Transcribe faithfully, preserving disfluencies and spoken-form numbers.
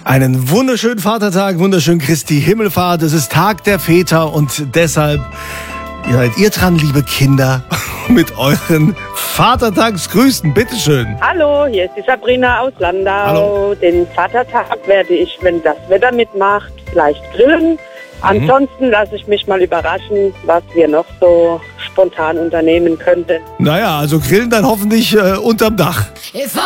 Einen wunderschönen Vatertag, wunderschönen Christi Himmelfahrt. Es ist Tag der Väter und deshalb seid ihr dran, liebe Kinder, mit euren Vatertagsgrüßen. Bitteschön. Hallo, hier ist die Sabrina aus Landau. Hallo. Den Vatertag werde ich, wenn das Wetter mitmacht, vielleicht grillen. Ansonsten lasse ich mich mal überraschen, was wir noch so spontan unternehmen könnten. Naja, also grillen dann hoffentlich äh, unterm Dach. If I